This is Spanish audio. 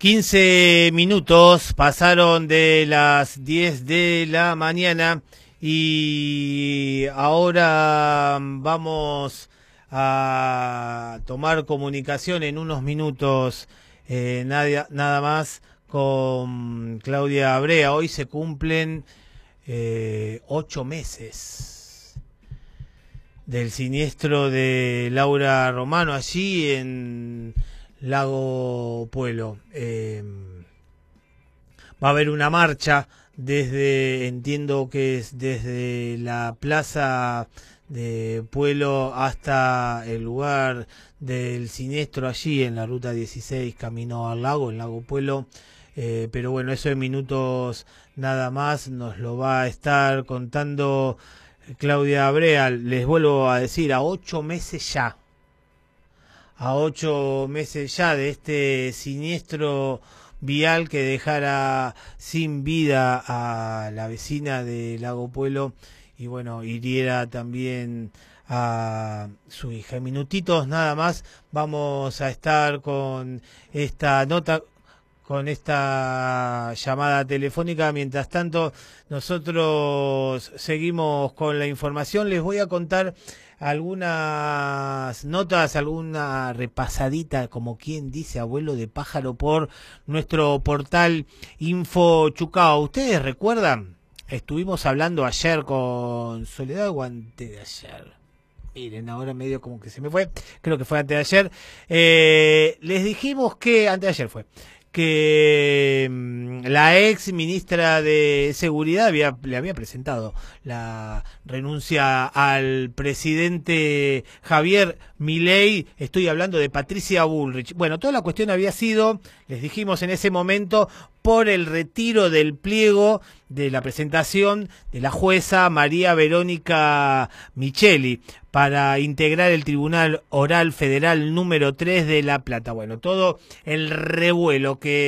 15 minutos pasaron de las 10 de la mañana y ahora vamos a tomar comunicación en unos minutos, nada más, con Claudia Abrea. Hoy se cumplen 8 meses del siniestro de Laura Romano allí en Lago Puelo. Va a haber una marcha entiendo que es desde la plaza de Puelo hasta el lugar del siniestro allí en la ruta 16 camino al lago, en Lago Puelo. Pero bueno, eso en minutos nada más nos lo va a estar contando Claudia Abrea. Les vuelvo a decir, a 8 meses ya. A 8 meses ya de este siniestro vial que dejara sin vida a la vecina de Lago Puelo y bueno, hiriera también a su hija. En minutitos nada más vamos a estar con esta nota, con esta llamada telefónica. Mientras tanto, nosotros seguimos con la información. Les voy a contar algunas notas, alguna repasadita, como quien dice, abuelo de pájaro, por nuestro portal Info Chucao. ¿Ustedes recuerdan? Estuvimos hablando ayer con Soledad, o antes de ayer. Miren, ahora medio como que se me fue. Creo que fue antes de ayer. Les dijimos que, antes de ayer fue, que la ex ministra de Seguridad le había presentado la renuncia al presidente Javier Milei. Estoy hablando de Patricia Bullrich. Bueno, toda la cuestión había sido, les dijimos en ese momento, por el retiro del pliego de la presentación de la jueza María Verónica Micheli para integrar el Tribunal Oral Federal número 3 de La Plata. Bueno, todo el revuelo que